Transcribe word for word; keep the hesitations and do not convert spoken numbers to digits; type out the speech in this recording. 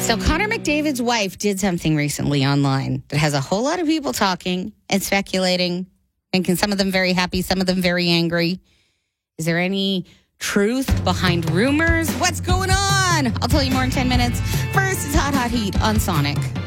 So Connor McDavid's wife did something recently online that has a whole lot of people talking and speculating, making some of them very happy, some of them very angry. Is there any truth behind rumors? What's going on? I'll tell you more in ten minutes. First, it's Hot Hot Heat on Sonic.